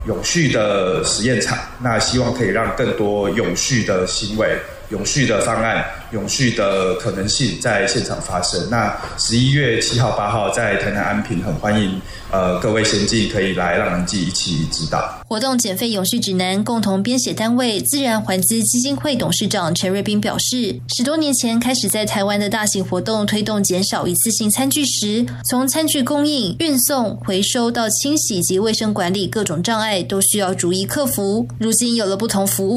永续的实验场，那希望可以让更多永续的行为、永续的方案、永续的可能性在现场发生。那11月7号、8号在台南安平，很欢迎各位先进可以来让人记一起指导。 活动减废永续指南共同编写单位自然环资基金会董事长陈瑞斌表示，10多年前开始在台湾的大型活动推动减少一次性餐具时，从餐具供应、运送、回收到清洗及卫生管理各种障碍都需要逐一克服。如今有了不同服务